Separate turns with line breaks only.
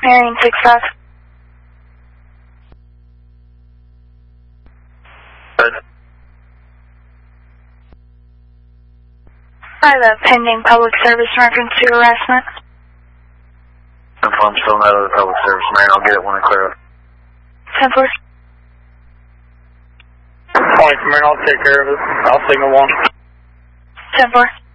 Marion 6-5.
Good.
I have a pending public service in reference to harassment.
I'm still not other public service, man. I'll get it when I clear up.
10-4.
Point, man. I'll take care of it. I'll signal 1.
10-4.